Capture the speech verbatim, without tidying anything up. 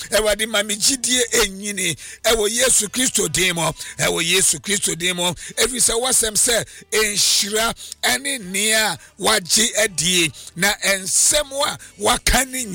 Ewade mami gidie enyini ewo Yesu Kristo demo ewo Yesu Kristo demo every say wasem say enhyira ene nea waje adie na ensem a wakane